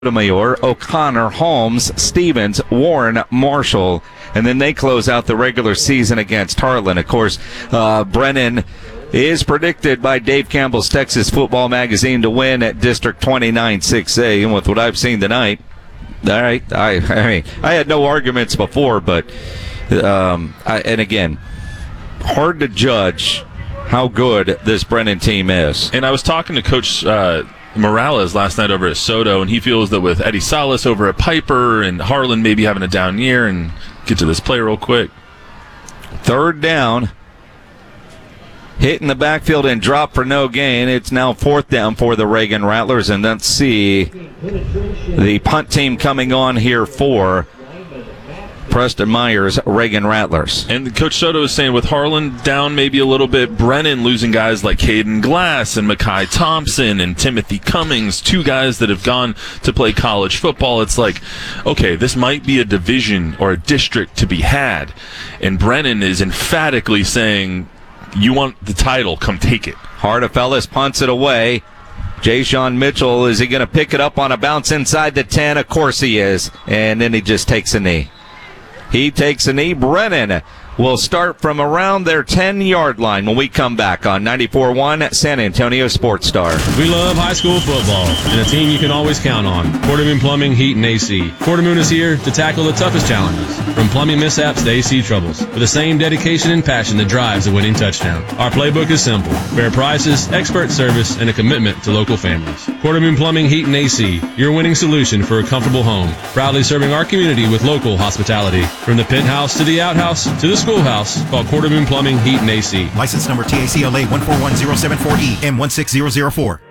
Sotomayor, O'Connor, Holmes, Stevens, Warren, Marshall, and then they close out the regular season against Harlan. Of course, Brennan is predicted by Dave Campbell's Texas Football Magazine to win at District 29 6A, and with what I've seen tonight, all right, I mean, I had no arguments before, but and again, hard to judge how good this Brennan team is. And I was talking to Coach Morales last night over at Soto, and he feels that with Eddie Salas over at Piper and Harlan maybe having a down year, and get to this play real quick. Third down. Hit in the backfield and drop for no gain. It's now fourth down for the Reagan Rattlers, and let's see the punt team coming on here for Preston Myers, Reagan Rattlers. And Coach Soto is saying with Harlan down maybe a little bit, Brennan losing guys like Caden Glass and Makai Thompson and Timothy Cummings, two guys that have gone to play college football. It's like, okay, this might be a division or a district to be had. And Brennan is emphatically saying, you want the title, come take it. Hartefellis punts it away. Jay-Sean Mitchell, is he going to pick it up on a bounce inside the 10? Of course he is. And then he just takes a knee. He takes a knee. Brennan will start from around their 10-yard line when we come back on 94.1 San Antonio Sports Star. We love high school football and a team you can always count on. Quartermoon Plumbing, Heat, and AC. Quartermoon is here to tackle the toughest challenges, from plumbing mishaps to AC troubles, with the same dedication and passion that drives a winning touchdown. Our playbook is simple: fair prices, expert service, and a commitment to local families. Quartermoon Plumbing, Heat, and AC, your winning solution for a comfortable home. Proudly serving our community with local hospitality. From the penthouse to the outhouse to the schoolhouse, call Quartermoon Plumbing, Heat, and AC. License number TACLA 141074E and 16004.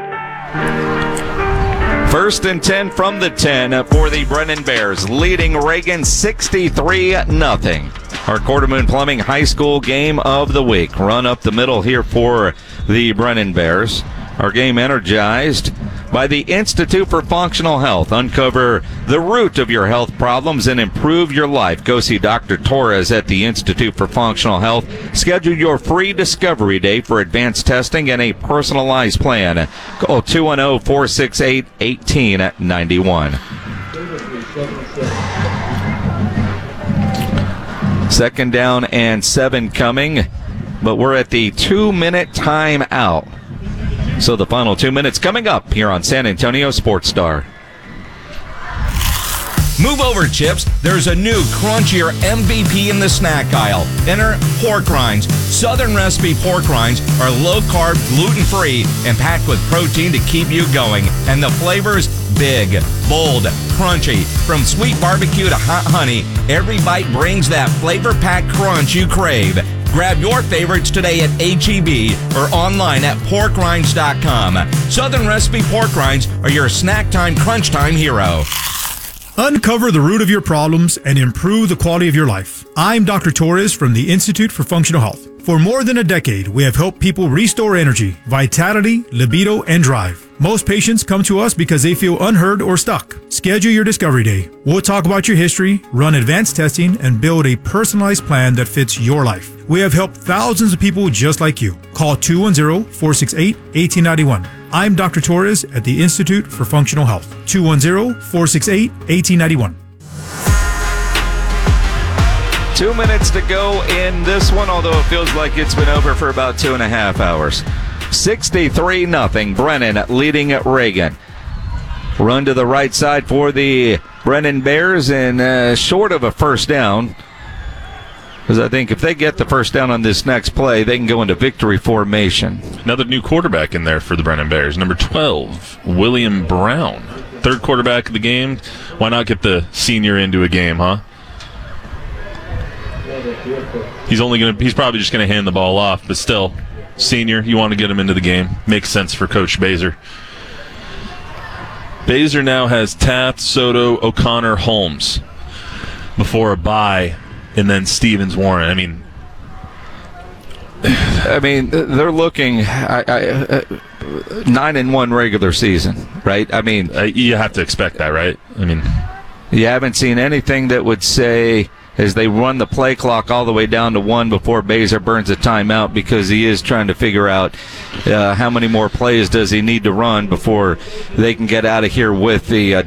First and 10 from the 10 for the Brennan Bears, leading Reagan 63-0. Our Quartermoon Plumbing High School game of the week. Run up the middle here for the Brennan Bears. Our game energized by the Institute for Functional Health. Uncover the root of your health problems and improve your life. Go see Dr. Torres at the Institute for Functional Health. Schedule your free discovery day for advanced testing and a personalized plan. Call 210-468-1891. Second down and 7 coming, but we're at the 2-minute timeout. So the final 2 minutes coming up here on San Antonio Sports Star. Move over, Chips. There's a new crunchier MVP in the snack aisle. Enter pork rinds. Southern recipe pork rinds are low-carb, gluten-free, and packed with protein to keep you going. And the flavors, big, bold, crunchy. From sweet barbecue to hot honey, every bite brings that flavor-packed crunch you crave. Grab your favorites today at H-E-B or online at porkrinds.com. Southern recipe pork rinds are your snack time, crunch time hero. Uncover the root of your problems and improve the quality of your life. I'm Dr. Torres from the Institute for Functional Health. For more than a decade, we have helped people restore energy, vitality, libido, and drive. Most patients come to us because they feel unheard or stuck. Schedule your discovery day. We'll talk about your history, run advanced testing, and build a personalized plan that fits your life. We have helped thousands of people just like you. Call 210-468-1891. I'm Dr. Torres at the Institute for Functional Health. 210-468-1891. 2 minutes to go in this one, although it feels like it's been over for about 2.5 hours. 63-0. Brennan leading at Reagan. Run to the right side for the Brennan Bears, and short of a first down. Because I think if they get the first down on this next play, they can go into victory formation. Another new quarterback in there for the Brennan Bears. Number 12, William Brown. Third quarterback of the game. Why not get the senior into a game, huh? He's probably just gonna hand the ball off, but still, senior, you want to get him into the game. Makes sense for Coach Baser. Baser now has Taft, Soto, O'Connor, Holmes before a bye, and then Stevens, Warren. I mean, they're looking 9-1 regular season, right? I mean, you have to expect that, right? You haven't seen anything that would say, as they run the play clock all the way down to 1 before Baszler burns a timeout, because he is trying to figure out how many more plays does he need to run before they can get out of here with the